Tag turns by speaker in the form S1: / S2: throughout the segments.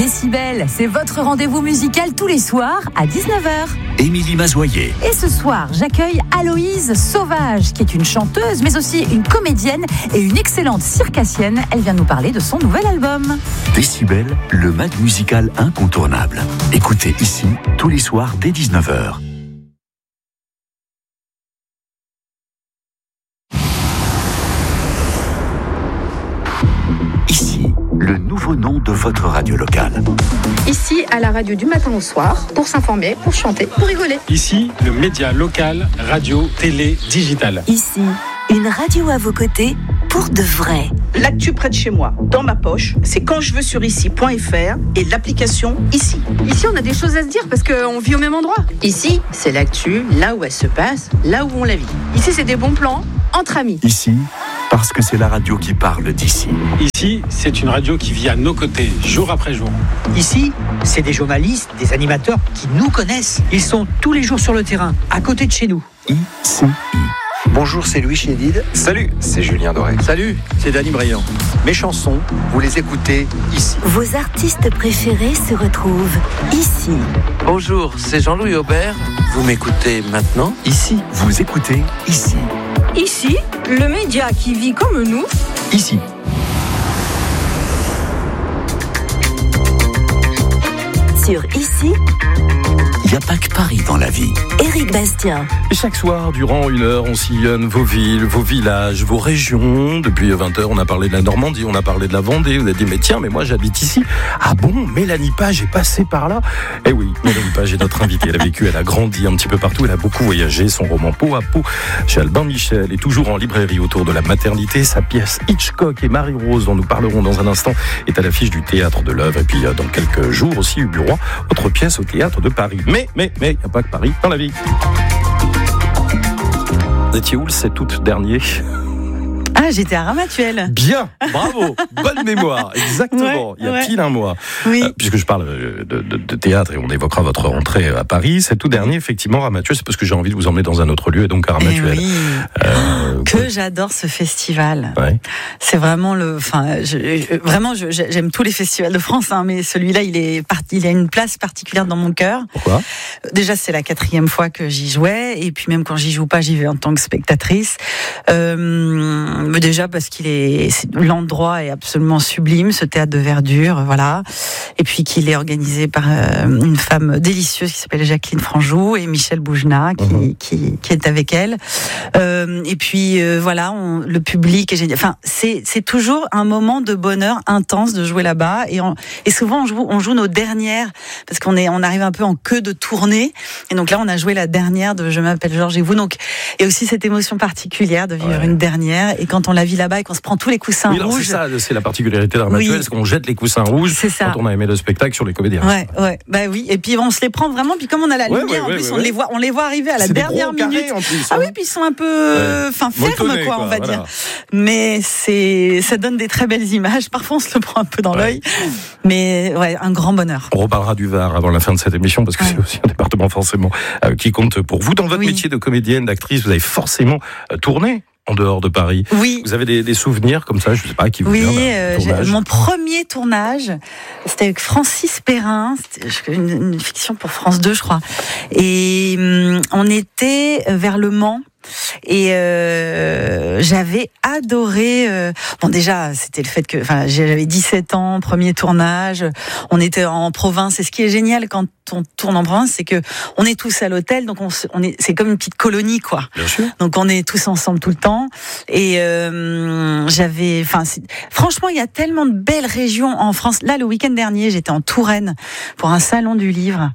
S1: Décibel, c'est votre rendez-vous musical tous les soirs à 19h.
S2: Émilie Mazoyer.
S1: Et ce soir, j'accueille Aloïse Sauvage, qui est une chanteuse, mais aussi une comédienne et une excellente circassienne. Elle vient nous parler de son nouvel album.
S2: Décibel, le mag musical incontournable. Écoutez ici, tous les soirs dès 19h. Ici, le nouveau nom de votre radio locale.
S3: Ici, à la radio du matin au soir, pour s'informer, pour chanter, pour rigoler.
S4: Ici, le média local, radio, télé, digital.
S5: Ici, une radio à vos côtés pour de vrai.
S6: L'actu près de chez moi, dans ma poche, c'est quand je veux sur ici.fr et l'application Ici.
S3: Ici, on a des choses à se dire parce qu'on vit au même endroit. Ici, c'est l'actu, là où elle se passe, là où on la vit. Ici, c'est des bons plans entre amis.
S2: Ici, parce que c'est la radio qui parle d'ici.
S4: Ici, c'est une radio qui vit à nos côtés, jour après jour.
S7: Ici, c'est des journalistes, des animateurs qui nous connaissent. Ils sont tous les jours sur le terrain, à côté de chez nous.
S2: ICI.
S8: Bonjour, c'est Louis Chédid.
S9: Salut, c'est Julien Doré.
S8: Salut, c'est Dany Briand. Mes chansons, vous les écoutez ici.
S5: Vos artistes préférés se retrouvent ici.
S10: Bonjour, c'est Jean-Louis Aubert. Vous m'écoutez maintenant ici.
S2: Vous écoutez ici.
S11: Ici, le média qui vit comme nous.
S2: Ici.
S5: Sur Ici,
S2: il n'y a pas que Paris dans la vie.
S5: Éric Bastien.
S12: Chaque soir, durant 1 heure, on sillonne vos villes, vos villages, vos régions. Depuis 20h, on a parlé de la Normandie, on a parlé de la Vendée. Vous avez dit, mais tiens, mais moi j'habite ici. Ah bon, Mélanie Page est passée par là. Eh oui, Mélanie Page est notre invitée. Elle a vécu, elle a grandi un petit peu partout. Elle a beaucoup voyagé. Son roman Peau à peau chez Albin Michel est toujours en librairie autour de la maternité. Sa pièce Hitchcock et Marie-Rose, dont nous parlerons dans un instant, est à l'affiche du Théâtre de l'Œuvre. Et puis, dans quelques jours aussi, Ubu Roi, autre pièce au Théâtre de Paris. Mais, il n'y a pas que Paris dans la vie. Vous étiez où le toute dernier ?
S13: Ah, j'étais à Ramatuelle.
S12: Bien, bravo, bonne mémoire, exactement.
S13: Ouais,
S12: il y a pile un mois.
S13: Oui.
S12: Puisque je parle de théâtre et on évoquera votre rentrée à Paris, c'est tout dernier, effectivement, Ramatuelle, c'est parce que j'ai envie de vous emmener dans un autre lieu et donc à Ramatuelle.
S13: Oui. Que j'adore ce festival.
S12: Ouais.
S13: C'est vraiment j'aime tous les festivals de France, hein, mais celui-là, il a une place particulière dans mon cœur.
S12: Pourquoi ?
S13: Déjà, c'est la 4e fois que j'y jouais, et puis même quand j'y joue pas, j'y vais en tant que spectatrice. Déjà parce l'endroit est absolument sublime, ce théâtre de verdure, voilà. Et puis qu'il est organisé par une femme délicieuse qui s'appelle Jacqueline Franjou et Michel Boujna qui est avec elle. Et puis voilà, le public est génial. Enfin, c'est toujours un moment de bonheur intense de jouer là-bas. Et souvent on joue nos dernières parce on arrive un peu en queue de tournée. Et donc là, on a joué la dernière de Je m'appelle Georges et vous. Donc il y a aussi cette émotion particulière de vivre une dernière. Et quand on la vit là-bas et qu'on se prend tous les coussins rouges.
S12: C'est ça, c'est la particularité d'Armatuelle, c'est qu'on jette les coussins rouges quand on a aimé le spectacle sur les comédiens.
S13: Ouais, bah oui. Et puis on se les prend vraiment. Puis comme on a la lumière, en plus, on les voit arriver à la dernière minute.
S12: En plus,
S13: ah oui, puis ils sont un peu, fermes, quoi, on va dire. Mais ça donne des très belles images. Parfois, on se le prend un peu dans l'œil. Mais un grand bonheur.
S12: On reparlera du Var avant la fin de cette émission parce que c'est aussi un département forcément qui compte pour vous. Dans votre métier de comédienne, d'actrice, vous avez forcément tourné en dehors de Paris. Oui. Vous avez des souvenirs comme ça, je ne sais pas, qui vous vient
S13: mon premier tournage, c'était avec Francis Perrin, c'était une fiction pour France 2, je crois. Et on était vers Le Mans. Et j'avais adoré. Bon, déjà, c'était le fait que, j'avais 17 ans, premier tournage. On était en province. Et ce qui est génial quand on tourne en province, c'est que on est tous à l'hôtel, donc c'est comme une petite colonie, quoi.
S12: Bien sûr.
S13: Donc on est tous ensemble tout le temps. Et franchement, il y a tellement de belles régions en France. Là, le week-end dernier, j'étais en Touraine pour un salon du livre.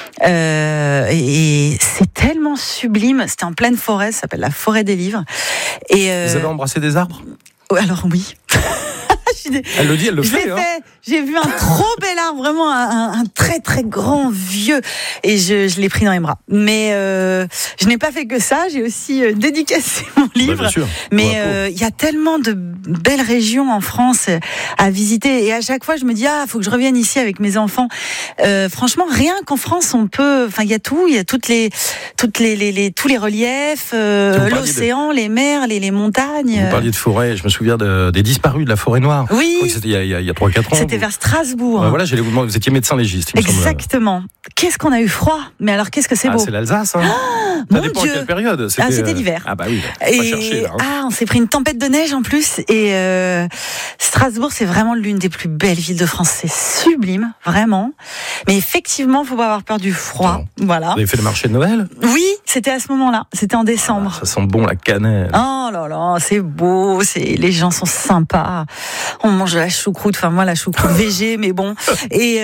S13: Et c'est tellement sublime. C'était en pleine forêt. Ça s'appelle la forêt des livres. Et
S12: vous avez embrassé des arbres ?
S13: Alors oui.
S12: Elle le dit, elle le fait.
S13: J'ai vu un trop bel arbre, vraiment un très très grand vieux, et je l'ai pris dans les bras. Mais je n'ai pas fait que ça, j'ai aussi dédicacé mon livre.
S12: Bien sûr.
S13: Mais il y a tellement de belles régions en France à visiter, et à chaque fois je me dis faut que je revienne ici avec mes enfants. Franchement, rien qu'en France on peut, il y a tout, il y a tous les reliefs, l'océan, les mers, les montagnes.
S12: Vous parliez de forêt, je me souviens des disparus de la forêt noire. mémoire.
S13: Oui.
S12: C'était il y a 3-4 ans.
S13: C'était vers Strasbourg.
S12: Voilà, j'allais vous demander, vous étiez médecin légiste.
S13: Exactement. Qu'est-ce qu'on a eu froid. Mais alors, qu'est-ce que c'est beau.
S12: C'est l'Alsace, hein.
S13: Ça
S12: dépend
S13: Dieu.
S12: À quelle période.
S13: C'était l'hiver.
S12: Ah bah oui.
S13: On s'est pris une tempête de neige en plus. Et Strasbourg, c'est vraiment l'une des plus belles villes de France. C'est sublime, vraiment. Mais effectivement, il faut pas avoir peur du froid.
S12: Non.
S13: Voilà.
S12: Vous avez fait le marché de Noël ?
S13: Oui, c'était à ce moment-là. C'était en décembre.
S12: Ça sent bon la cannelle.
S13: Oh là là, c'est beau. Les gens sont sympas. On mange de la choucroute. Enfin moi, la choucroute végé, mais bon. Et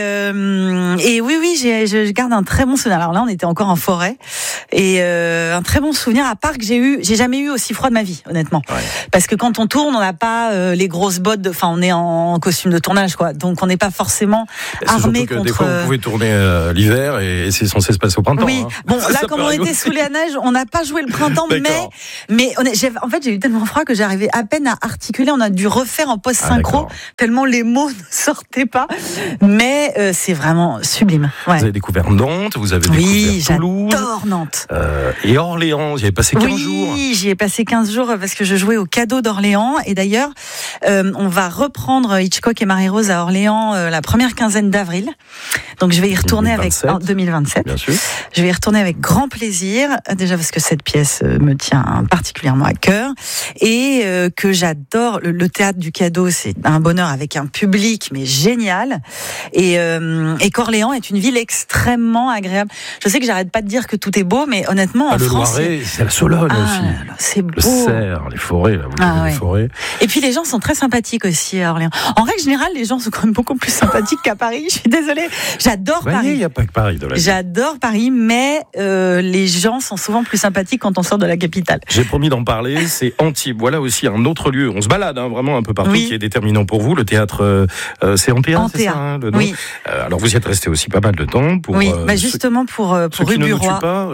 S13: oui, je garde un très bon souvenir. Alors là, on était encore en forêt et un très bon souvenir. À part que j'ai jamais eu aussi froid de ma vie, honnêtement. Ouais. Parce que quand on tourne, on n'a pas les grosses bottes. Enfin, on est en costume de tournage, quoi. Donc on n'est pas forcément armé contre.
S12: Des fois, vous pouvez tourner l'hiver et c'est censé se passer au printemps.
S13: Oui.
S12: Hein.
S13: Bon, là, comme on était sous la neige, on n'a pas joué le printemps, mais en fait, j'ai eu tellement froid que j'arrivais à peine à articuler. On a dû refaire en post-synchro tellement les mots ne sortaient pas. Mais c'est vraiment sublime. Ouais.
S12: Vous avez découvert Nantes, vous avez découvert Toulouse.
S13: J'adore Nantes.
S12: Et Orléans, j'y ai passé 15 jours.
S13: Oui, j'y ai passé 15 jours parce que je jouais au Cadeau d'Orléans. Et d'ailleurs, on va reprendre Hitchcock et Marie-Rose à Orléans la première quinzaine d'avril. Donc je vais y retourner
S12: 2027.
S13: en 2027.
S12: Bien sûr.
S13: Je vais y retourner avec grand plaisir. Déjà parce que cette pièce me tient particulièrement à cœur. Et que j'adore. Le théâtre du Cadeau, c'est un bonheur avec un public, mais génial. Et qu'Orléans est une ville extrêmement agréable. Je sais que j'arrête pas de dire que tout est beau, mais honnêtement, en
S12: le
S13: France...
S12: Loiret, c'est la Sologne aussi.
S13: Là, c'est beau.
S12: Le Cerf, les forêts, là, vous avez les forêts.
S13: Et puis les gens sont très sympathiques aussi à Orléans. En règle générale, les gens sont quand même beaucoup plus sympathiques qu'à Paris. Je suis désolée. J'adore Paris.
S12: Il n'y a pas que Paris dans la vie.
S13: J'adore Paris, mais les gens sont souvent plus sympathiques quand on sort de la capitale.
S12: J'ai promis d'en parler, c'est Antibes. Voilà aussi un autre lieu. On se balade vraiment un peu partout, qui est déterminant pour vous. Le théâtre, c'est Antea, c'est ça, le nom.
S13: Oui.
S12: Alors vous y êtes resté aussi pas mal de temps pour.
S13: Oui, justement pour Rue du Roi.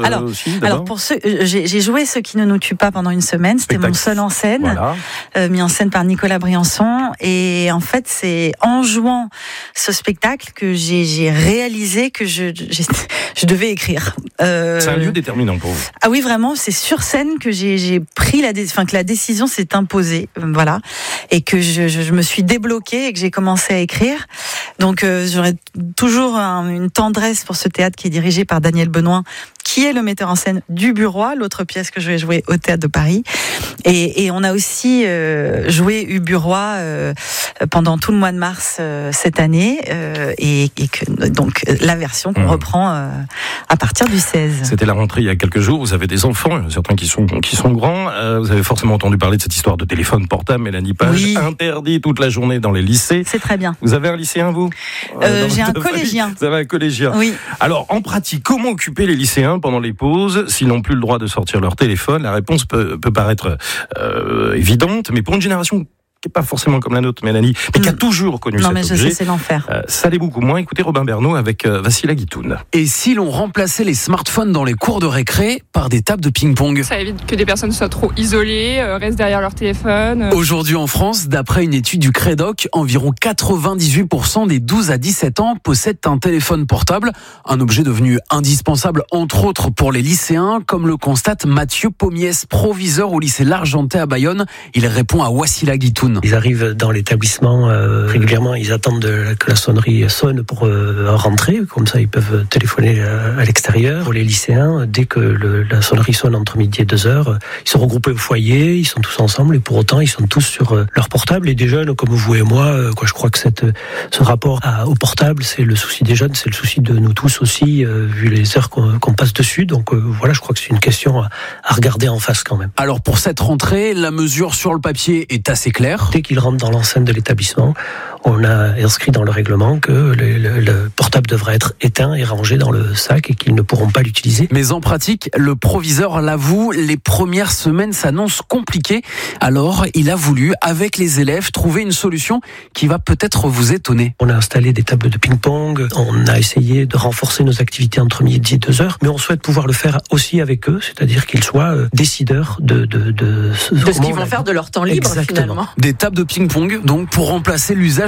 S13: Alors pour ceux, j'ai joué Ceux qui ne nous tuent pas pendant une semaine. C'était mon seul en scène, mis en scène par Nicolas Briançon. Et en fait, c'est en jouant ce spectacle que j'ai réalisé que je devais écrire.
S12: C'est un lieu déterminant pour vous.
S13: Ah oui, vraiment, c'est sur scène que j'ai pris que la décision s'est imposée, voilà, et que je me suis débloquée et que j'ai commencé à écrire. Donc j'aurais toujours une tendresse pour ce théâtre qui est dirigé par Daniel Benoît, qui est le metteur en scène du Bureau, l'autre pièce que je vais jouer au Théâtre de Paris. Et on a aussi joué Uburois pendant tout le mois de mars cette année, et que donc la version qu'on reprend à partir du 16.
S12: C'était la rentrée il y a quelques jours. Vous avez des enfants, certains qui sont grands. Vous avez forcément entendu parler de cette histoire de téléphone portable, Mélanie Page, interdit toute la journée dans les lycées.
S13: C'est très bien.
S12: Vous avez un lycéen, vous ?
S13: J'ai un collégien.
S12: Vous avez un collégien.
S13: Oui.
S12: Alors, en pratique, comment occuper les lycéens pendant les pauses s'ils n'ont plus le droit de sortir leur téléphone? La réponse peut paraître évidente, mais pour une génération qui n'est pas forcément comme la nôtre, Mélanie, mais qui a toujours connu cet objet.
S13: Non, mais je sais, c'est l'enfer.
S12: Ça l'est beaucoup moins. Écoutez Robin Bernot avec Vassila Guitoun.
S9: Et si l'on remplaçait les smartphones dans les cours de récré par des tables de ping-pong?
S14: Ça évite que des personnes soient trop isolées, restent derrière leur téléphone.
S9: Aujourd'hui en France, d'après une étude du Crédoc, environ 98% des 12 à 17 ans possèdent un téléphone portable, un objet devenu indispensable entre autres pour les lycéens, comme le constate Mathieu Pommiès, proviseur au lycée L'Argentais à Bayonne. Il répond à Wassila Guitoun.
S15: Ils arrivent dans l'établissement régulièrement, ils attendent que la sonnerie sonne pour rentrer, comme ça ils peuvent téléphoner à l'extérieur. Pour les lycéens, dès que la sonnerie sonne entre midi et 2h, ils sont regroupés au foyer, ils sont tous ensemble et pour autant ils sont tous sur leur portable. Et des jeunes comme vous et moi, je crois que ce rapport au portable, c'est le souci des jeunes, c'est le souci de nous tous aussi, vu les heures qu'on passe dessus. Donc voilà, je crois que c'est une question à regarder en face quand même.
S9: Alors pour cette rentrée, la mesure sur le papier est assez claire.
S15: Dès qu'ils rentrent dans l'enceinte de l'établissement, on a inscrit dans le règlement que le portable devra être éteint et rangé dans le sac et qu'ils ne pourront pas l'utiliser.
S9: Mais en pratique, le proviseur l'avoue, les premières semaines s'annoncent compliquées. Alors, il a voulu, avec les élèves, trouver une solution qui va peut-être vous étonner.
S15: On a installé des tables de ping-pong, on a essayé de renforcer nos activités entre midi et 2h, mais on souhaite pouvoir le faire aussi avec eux, c'est-à-dire qu'ils soient décideurs de
S11: ce qu'ils vont faire de leur temps libre.
S15: Exactement.
S11: Finalement.
S9: Des tables de ping-pong, donc pour remplacer l'usage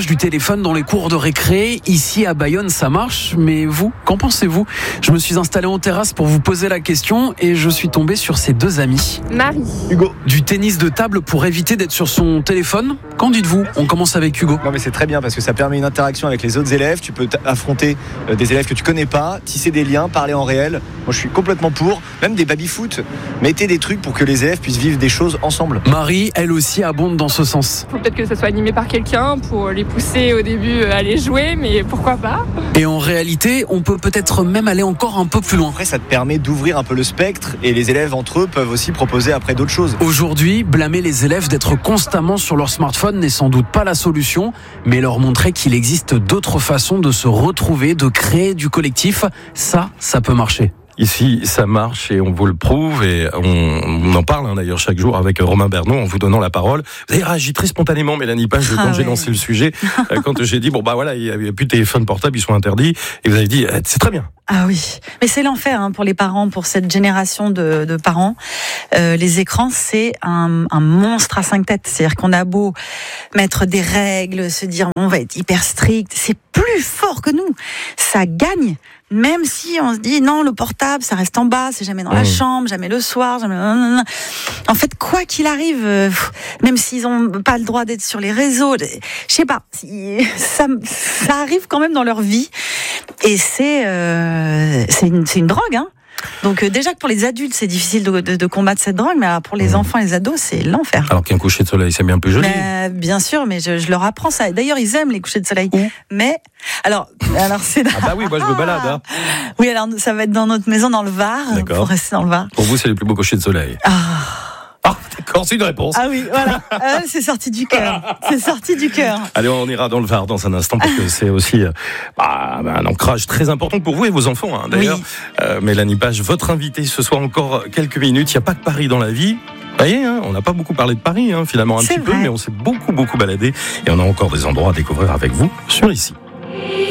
S9: du téléphone dans les cours de récré. Ici à Bayonne, ça marche. Mais vous, qu'en pensez-vous? Je me suis installé en terrasse pour vous poser la question et je suis tombé sur ces deux amis.
S14: Marie.
S12: Hugo.
S9: Du tennis de table pour éviter d'être sur son téléphone? Qu'en dites-vous? On commence avec Hugo.
S8: Non mais c'est très bien parce que ça permet une interaction avec les autres élèves. Tu peux affronter des élèves que tu connais pas, tisser des liens, parler en réel. Moi je suis complètement pour. Même des baby-foot. Mettez des trucs pour que les élèves puissent vivre des choses ensemble.
S9: Marie, elle aussi, abonde dans ce sens.
S14: Faut peut-être que ça soit animé par quelqu'un pour les pousser au début à aller jouer, mais pourquoi pas?
S9: Et en réalité, on peut peut-être même aller encore un peu plus loin.
S8: Après ça te permet d'ouvrir un peu le spectre et les élèves entre eux peuvent aussi proposer après d'autres choses.
S9: Aujourd'hui, blâmer les élèves d'être constamment sur leur smartphone n'est sans doute pas la solution, mais leur montrer qu'il existe d'autres façons de se retrouver, de créer du collectif, ça peut marcher.
S12: Ici, ça marche et on vous le prouve et on en parle d'ailleurs chaque jour avec Romain Bernot en vous donnant la parole. Vous avez réagi très spontanément, Mélanie Page, quand j'ai lancé le sujet, quand j'ai dit, il n'y a plus de téléphone portable, ils sont interdits, et vous avez dit, c'est très bien.
S13: Ah oui, mais c'est l'enfer pour les parents, pour cette génération de parents. Les écrans, c'est un monstre à 5 têtes. C'est-à-dire qu'on a beau mettre des règles, se dire on va être hyper strict, c'est plus fort que nous. Ça gagne. Même si on se dit non, le portable, ça reste en bas, c'est jamais dans la chambre, jamais le soir, jamais... En fait, quoi qu'il arrive, même s'ils n'ont pas le droit d'être sur les réseaux, je sais pas, ça arrive quand même dans leur vie. Et c'est une drogue, hein. Donc déjà que pour les adultes c'est difficile de combattre cette drogue, mais alors pour les enfants et les ados c'est l'enfer.
S12: Alors qu'un coucher de soleil c'est bien plus joli.
S13: Bien sûr, mais je leur apprends ça. D'ailleurs ils aiment les couchers de soleil. Mais alors c'est.
S12: Ah bah oui, moi je me balade. Hein.
S13: Oui, alors ça va être dans notre maison dans le Var.
S12: D'accord.
S13: Pour rester dans le Var.
S12: Pour vous c'est les plus beaux couchers de soleil. D'accord, c'est une réponse.
S13: Ah oui, voilà. C'est sorti du cœur. C'est sorti du cœur.
S12: Allez, on ira dans le Var dans un instant parce que c'est aussi un ancrage très important pour vous et vos enfants. Hein. D'ailleurs, Mélanie Page, votre invitée ce soir encore quelques minutes. Il n'y a pas que Paris dans la vie. Vous voyez, on n'a pas beaucoup parlé de Paris, finalement un petit peu, mais on s'est beaucoup baladé et on a encore des endroits à découvrir avec vous sur Ici.